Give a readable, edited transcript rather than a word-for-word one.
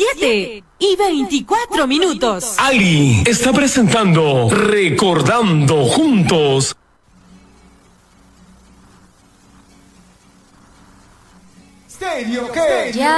7:24. Ali está presentando Recordando Juntos. Stereo, ¿qué? Ya.